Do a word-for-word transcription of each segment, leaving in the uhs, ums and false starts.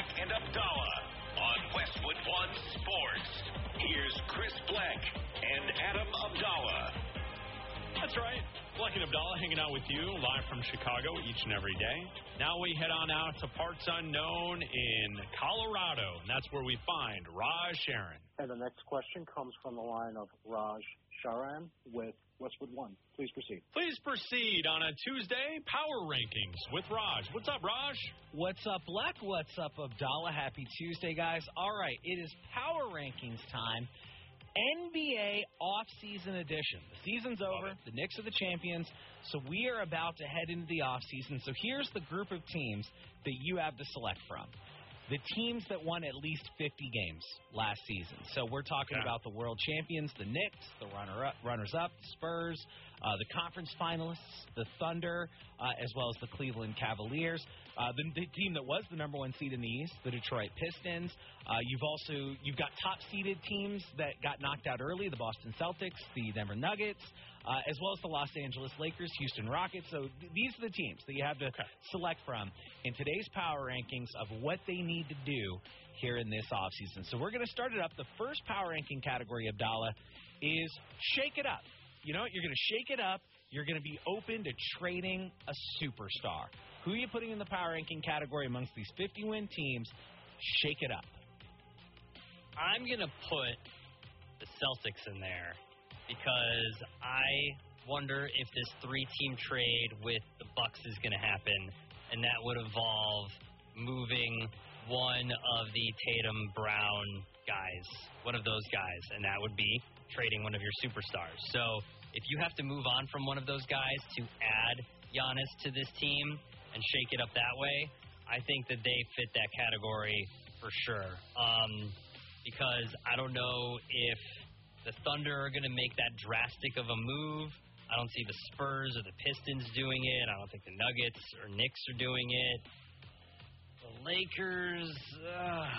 and Abdallah on Westwood One Sports. Here's Chris Black and Adam Abdallah. That's right. Black and Abdallah hanging out with you live from Chicago each and every day. Now we head on out to parts unknown in Colorado, and that's where we find Raj Sharon. And the next question comes from the line of Raj Sharan with Westwood One. Please proceed. Please proceed on a Tuesday Power Rankings with Raj. What's up, Raj? What's up, Black? What's up, Abdallah? Happy Tuesday, guys. All right, it is Power Rankings time. N B A off-season edition. The season's over. The Knicks are the champions. So we are about to head into the off-season. So here's the group of teams that you have to select from. The teams that won at least fifty games last season. So we're talking yeah. about the world champions, the Knicks, the runner-up, runners-up, the Spurs, uh, the conference finalists, the Thunder, uh, as well as the Cleveland Cavaliers. Uh, the, the team that was the number one seed in the East, the Detroit Pistons. Uh, you've also you've got top-seeded teams that got knocked out early, the Boston Celtics, the Denver Nuggets, uh, as well as the Los Angeles Lakers, Houston Rockets. So th- these are the teams that you have to okay. select from in today's Power Rankings of what they need to do here in this offseason. So we're going to start it up. The first Power Ranking category, Abdallah, is shake it up. You know what? You're going to shake it up. You're going to be open to trading a superstar. Who are you putting in the Power Ranking category amongst these fifty-win teams? Shake it up. I'm going to put the Celtics in there because I wonder if this three-team trade with the Bucks is going to happen, and that would involve moving one of the Tatum Brown guys, one of those guys, and that would be trading one of your superstars. So if you have to move on from one of those guys to add Giannis to this team and shake it up that way, I think that they fit that category for sure. Um, because I don't know if the Thunder are going to make that drastic of a move. I don't see the Spurs or the Pistons doing it. I don't think the Nuggets or Knicks are doing it. The Lakers, uh,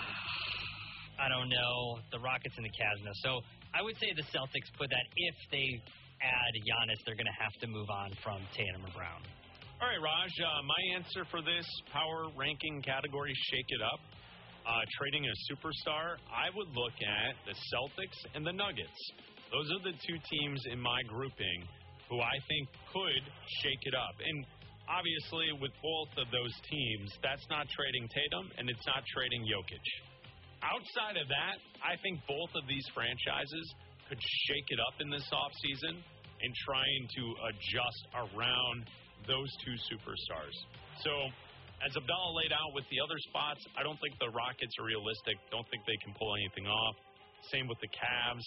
I don't know. The Rockets and the Cavs, no. So I would say the Celtics put that if they add Giannis, they're going to have to move on from Tatum or Brown. All right, Raj, uh, my answer for this Power Ranking category, shake it up, uh, trading a superstar, I would look at the Celtics and the Nuggets. Those are the two teams in my grouping who I think could shake it up. And obviously, with both of those teams, that's not trading Tatum, and it's not trading Jokic. Outside of that, I think both of these franchises could shake it up in this offseason and trying to adjust around those two superstars. So, as Abdallah laid out with the other spots, I don't think the Rockets are realistic. Don't think they can pull anything off. Same with the Cavs,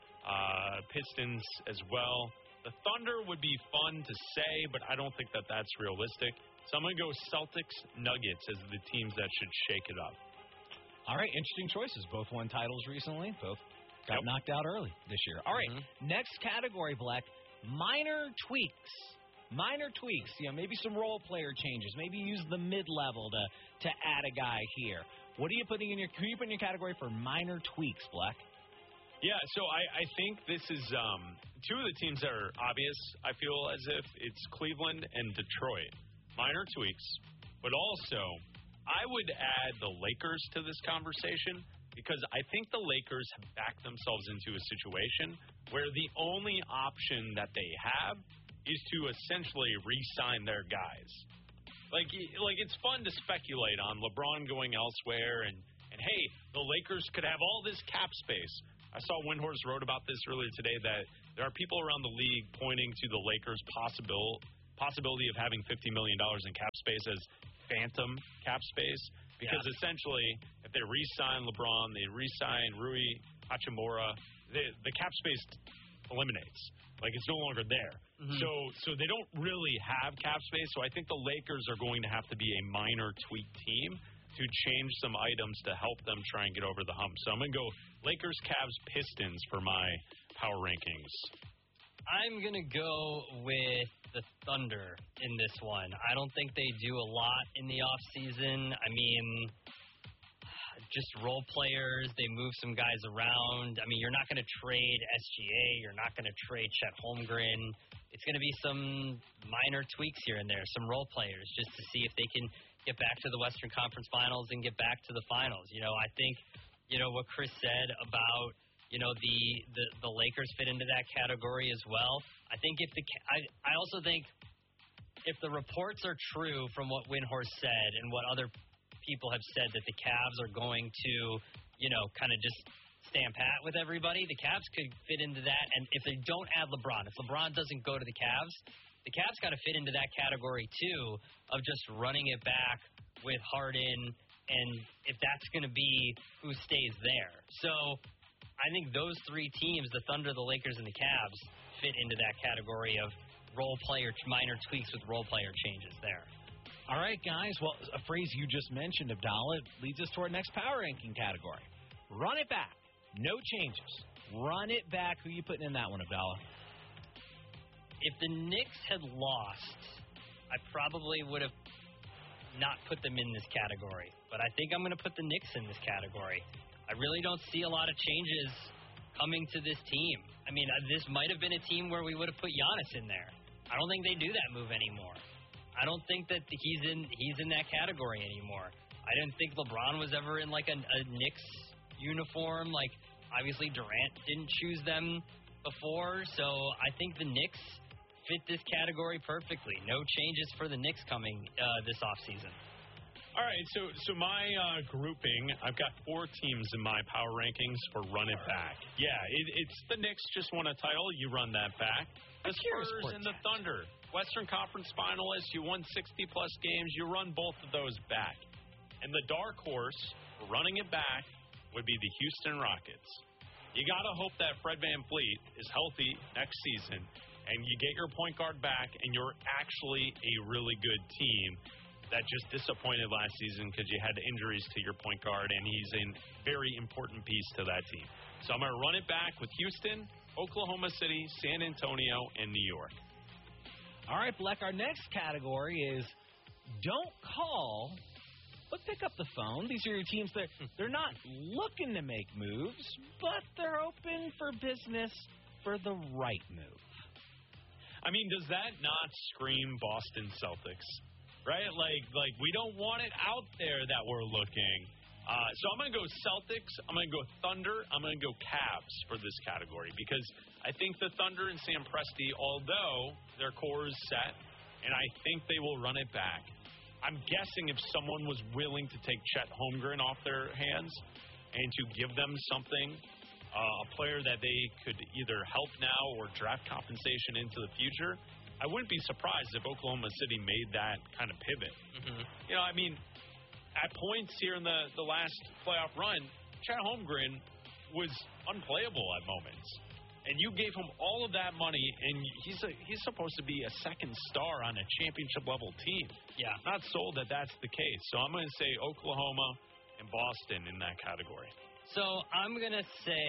uh, Pistons as well. The Thunder would be fun to say, but I don't think that that's realistic. So I'm going to go Celtics, Nuggets as the teams that should shake it up. All right, interesting choices. Both won titles recently. Both got yep. knocked out early this year. All right, mm-hmm. Next category, Black, minor tweaks. Minor tweaks. You know, maybe some role player changes. Maybe use the mid-level to, to add a guy here. What are you putting in your, who are you putting in your category for minor tweaks, Black? Yeah, so I, I think this is um, two of the teams that are obvious, I feel as if it's Cleveland and Detroit. Minor tweaks, but also I would add the Lakers to this conversation because I think the Lakers have backed themselves into a situation where the only option that they have is to essentially re-sign their guys. Like, like it's fun to speculate on LeBron going elsewhere and, and hey, the Lakers could have all this cap space. I saw Windhorst wrote about this earlier today that there are people around the league pointing to the Lakers' possible possibility of having fifty million dollars in cap space as phantom cap space because yeah. essentially if they re-sign LeBron, they re-sign Rui Hachimura, the, the cap space eliminates. Like it's no longer there. Mm-hmm. So so they don't really have cap space. So I think the Lakers are going to have to be a minor tweak team to change some items to help them try and get over the hump. So I'm going to go Lakers, Cavs, Pistons for my power rankings. I'm going to go with the Thunder in this one. I don't think they do a lot in the offseason. I mean, just role players. They move some guys around. I mean, you're not going to trade S G A. You're not going to trade Chet Holmgren. It's going to be some minor tweaks here and there, some role players, just to see if they can get back to the Western Conference Finals and get back to the finals. You know, I think, you know, what Chris said about, you know, the, the, the Lakers fit into that category as well. I think if the I, I also think if the reports are true from what Windhorst said and what other people have said that the Cavs are going to, you know, kind of just stand pat with everybody, the Cavs could fit into that. And if they don't add LeBron, if LeBron doesn't go to the Cavs, the Cavs got to fit into that category too of just running it back with Harden, and if that's going to be who stays there. So I think those three teams, the Thunder, the Lakers, and the Cavs, fit into that category of role player, minor tweaks with role player changes there. All right, guys. Well, a phrase you just mentioned, Abdallah, leads us to our next power ranking category. Run it back. No changes. Run it back. Who you putting in that one, Abdallah? If the Knicks had lost, I probably would have not put them in this category. But I think I'm going to put the Knicks in this category. I really don't see a lot of changes coming to this team. I mean, this might have been a team where we would have put Giannis in there. I don't think they do that move anymore. I don't think that he's in he's in that category anymore. I didn't think LeBron was ever in like a, a Knicks uniform. Like, obviously Durant didn't choose them before, so I think the Knicks fit this category perfectly. No changes for the Knicks coming uh, this offseason. All right, so so my uh, grouping, I've got four teams in my power rankings for run it back. Yeah, it, it's the Knicks just won a title, you run that back. The Spurs and the Thunder, Western Conference finalists, you won sixty-plus games, you run both of those back. And the dark horse for running it back would be the Houston Rockets. You got to hope that Fred VanVleet is healthy next season, and you get your point guard back, and you're actually a really good team that just disappointed last season because you had injuries to your point guard, and he's a very important piece to that team. So I'm going to run it back with Houston, Oklahoma City, San Antonio, and New York. All right, Bleck, our next category is don't call, but pick up the phone. These are your teams that they're not looking to make moves, but they're open for business for the right move. I mean, does that not scream Boston Celtics? Right? Like, like we don't want it out there that we're looking. Uh, so I'm going to go Celtics. I'm going to go Thunder. I'm going to go Cavs for this category because I think the Thunder and Sam Presti, although their core is set, and I think they will run it back, I'm guessing if someone was willing to take Chet Holmgren off their hands and to give them something, uh, a player that they could either help now or draft compensation into the future, I wouldn't be surprised if Oklahoma City made that kind of pivot. Mm-hmm. You know, I mean, at points here in the, the last playoff run, Chet Holmgren was unplayable at moments. And you gave him all of that money, and he's a, he's supposed to be a second star on a championship-level team. Yeah. Not sold that that's the case. So I'm going to say Oklahoma and Boston in that category. So I'm going to say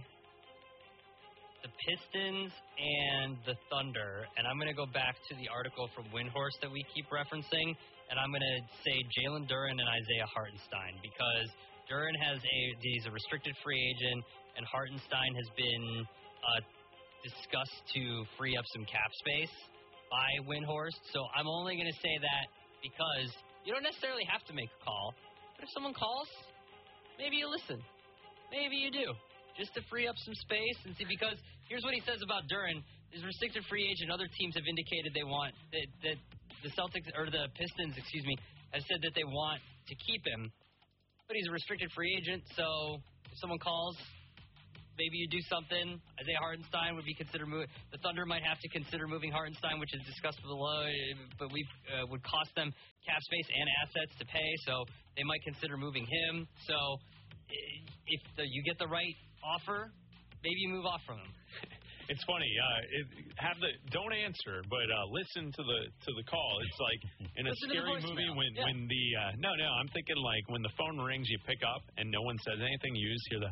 the Pistons and the Thunder, and I'm going to go back to the article from Windhorst that we keep referencing, and I'm going to say Jalen Duren and Isaiah Hartenstein because Duren has a he's a restricted free agent, and Hartenstein has been uh, discussed to free up some cap space by Windhorst. So I'm only going to say that because you don't necessarily have to make a call, but if someone calls, maybe you listen, maybe you do. Just to free up some space and see, because here's what he says about Duren. He's a restricted free agent. Other teams have indicated they want that, that the Celtics or the Pistons, excuse me, have said that they want to keep him, but he's a restricted free agent. So if someone calls, maybe you do something. Isaiah Hartenstein would be considered moving. The Thunder might have to consider moving Hartenstein, which is discussed below, but we uh, would cost them cap space and assets to pay. So they might consider moving him. So if the, you get the right offer, maybe you move off from him. It's funny. Uh, it, have the don't answer, but uh, listen to the to the call. It's like in a listen scary movie when yeah. when the uh, no no. I'm thinking like when the phone rings, you pick up and no one says anything. You just hear the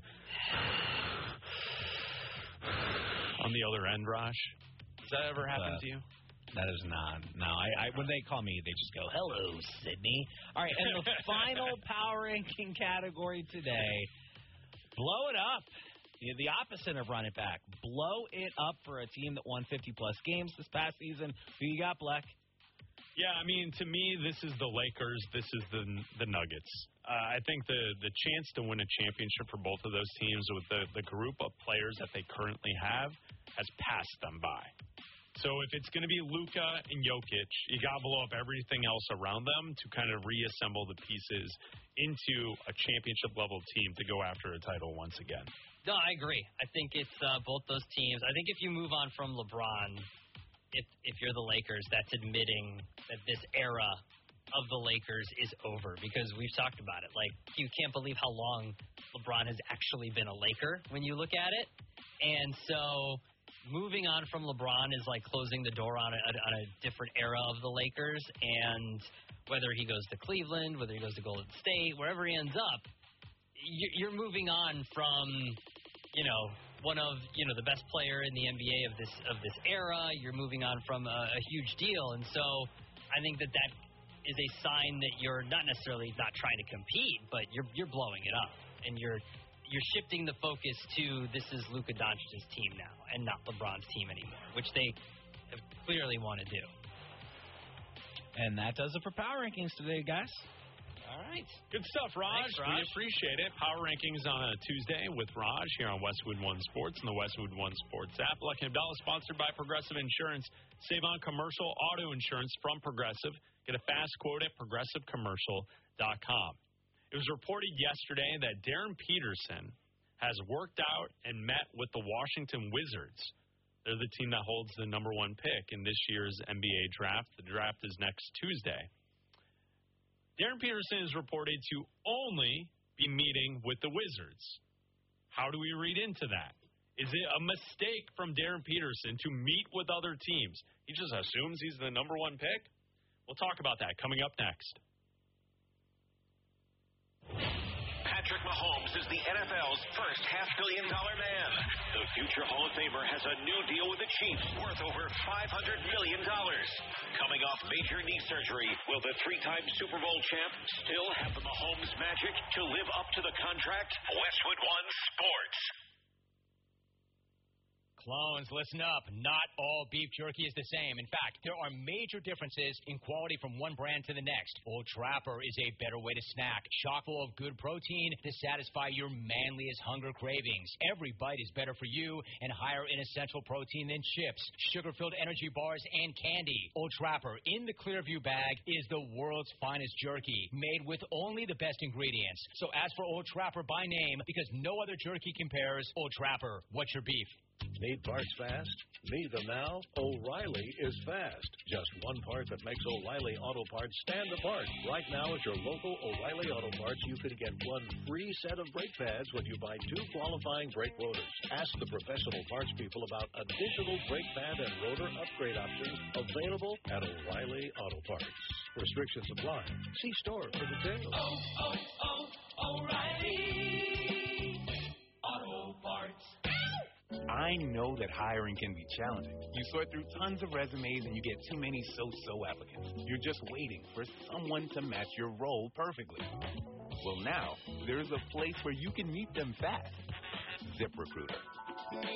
on the other end, Raj. Does that ever happen uh, to you? That is not. No, I, I when they call me, they just go, "Hello, Sydney." All right, and the final power ranking category today. Blow it up. The opposite of run it back. Blow it up for a team that won fifty-plus games this past season. Who you got, Bleck? Yeah, I mean, to me, this is the Lakers. This is the the Nuggets. Uh, I think the the chance to win a championship for both of those teams with the, the group of players that they currently have has passed them by. So if it's going to be Luka and Jokic, you got to blow up everything else around them to kind of reassemble the pieces into a championship-level team to go after a title once again. No, I agree. I think it's uh, both those teams. I think if you move on from LeBron, if if you're the Lakers, that's admitting that this era of the Lakers is over because we've talked about it. Like, you can't believe how long LeBron has actually been a Laker when you look at it. And so moving on from LeBron is like closing the door on a, on a different era of the Lakers. And whether he goes to Cleveland, whether he goes to Golden State, wherever he ends up, you're moving on from, you know, one of, you know, the best player in the N B A of this of this era. You're moving on from a, a huge deal. And so I think that that is a sign that you're not necessarily not trying to compete, but you're you're blowing it up. And you're you're shifting the focus to this is Luka Doncic's team now and not LeBron's team anymore, which they have clearly want to do. And that does it for Power Rankings today, guys. All right. Good stuff, Raj. Thanks, Raj. We appreciate it. Power Rankings on a Tuesday with Raj here on Westwood One Sports and the Westwood One Sports app. Lucky Abdallah, sponsored by Progressive Insurance. Save on commercial auto insurance from Progressive. Get a fast quote at progressive commercial dot com. It was reported yesterday that Darren Peterson has worked out and met with the Washington Wizards. They're the team that holds the number one pick in this year's N B A draft. The draft is next Tuesday. Darren Peterson is reported to only be meeting with the Wizards. How do we read into that? Is it a mistake from Darren Peterson to meet with other teams? He just assumes he's the number one pick? We'll talk about that coming up next. Patrick Mahomes is the N F L's first half-billion dollar man. The future Hall of Famer has a new deal with the Chiefs worth over five hundred million dollars. Coming off major knee surgery, will the three-time Super Bowl champ still have the Mahomes magic to live up to the contract? Westwood One Sports. Clones, listen up. Not all beef jerky is the same. In fact, there are major differences in quality from one brand to the next. Old Trapper is a better way to snack, chock full of good protein to satisfy your manliest hunger cravings. Every bite is better for you and higher in essential protein than chips, sugar-filled energy bars, and candy. Old Trapper in the Clearview bag is the world's finest jerky, made with only the best ingredients. So ask for Old Trapper by name because no other jerky compares. Old Trapper, what's your beef? Need parts fast? Need them now? O'Reilly is fast. Just one part that makes O'Reilly Auto Parts stand apart. Right now at your local O'Reilly Auto Parts, you can get one free set of brake pads when you buy two qualifying brake rotors. Ask the professional parts people about additional brake pad and rotor upgrade options available at O'Reilly Auto Parts. Restrictions apply. See store for details. Oh, oh, oh, O'Reilly Auto Parts. I know that hiring can be challenging. You sort through tons of resumes and you get too many so-so applicants. You're just waiting for someone to match your role perfectly. Well, now, there's a place where you can meet them fast. ZipRecruiter.